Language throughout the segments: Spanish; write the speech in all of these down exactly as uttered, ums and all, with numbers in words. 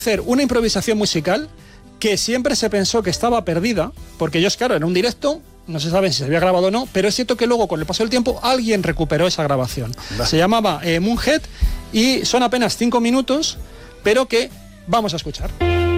hacer una improvisación musical que siempre se pensó que estaba perdida, porque ellos, claro, en un directo, no se sabe si se había grabado o no, pero es cierto que luego, con el paso del tiempo, alguien recuperó esa grabación. Va. Se llamaba eh, Moonhead, y son apenas cinco minutos, pero que vamos a escuchar.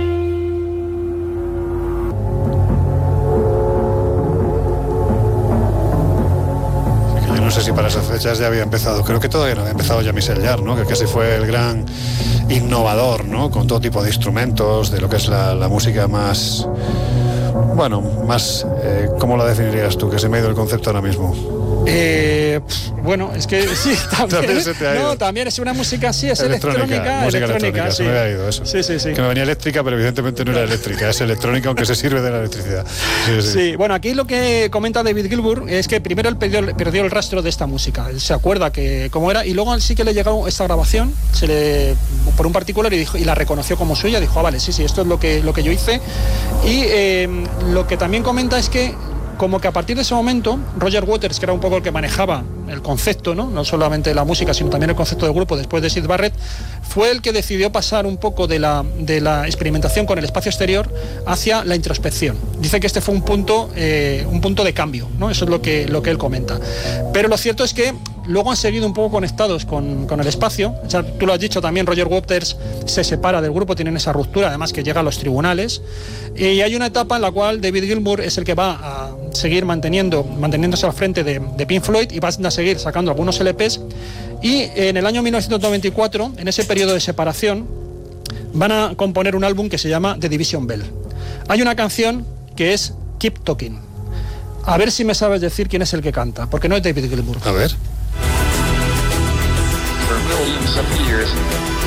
No sé si para esas fechas ya había empezado, creo que todavía no había empezado Jean-Michel Jarre, ¿no? Que casi fue el gran innovador, ¿no? Con todo tipo de instrumentos, de lo que es la, la música más, bueno, más, eh, ¿cómo la definirías tú? Que se me ha ido el concepto ahora mismo. Eh, bueno, es que sí, también, también se te ha ido. No, también es una música, sí, es electrónica, electrónica, música electrónica, electrónica, sí. se me había ido eso. Sí, sí, sí. Que me venía eléctrica, pero evidentemente no era eléctrica, es electrónica, aunque se sirve de la electricidad. Sí, sí. Sí, bueno, aquí lo que comenta David Gilmour es que primero él perdió, perdió el rastro de esta música, él se acuerda que cómo era, y luego sí que le llegó esta grabación, se le por un particular y dijo, y la reconoció como suya, dijo, ah, vale, sí, sí, esto es lo que, lo que yo hice. Y eh, lo que también comenta es que como que a partir de ese momento, Roger Waters, que era un poco el que manejaba el concepto, ¿no? No solamente la música, sino también el concepto del grupo después de Syd Barrett, fue el que decidió pasar un poco de la, de la experimentación con el espacio exterior hacia la introspección. Dice que este fue un punto, eh, un punto de cambio, ¿no? Eso es lo que, lo que él comenta. Pero lo cierto es que luego han seguido un poco conectados con, con el espacio. O sea, tú lo has dicho también, Roger Waters se separa del grupo, tienen esa ruptura, además que llega a los tribunales. Y hay una etapa en la cual David Gilmour es el que va a seguir manteniendo, manteniéndose al frente de, de Pink Floyd, y van a seguir sacando algunos L Pes. Y en el año mil novecientos noventa y cuatro, en ese periodo de separación, van a componer un álbum que se llama The Division Bell. Hay una canción que es Keep Talking. A ver si me sabes decir quién es el que canta, porque no es David Gilmour. A ver. For millions of years,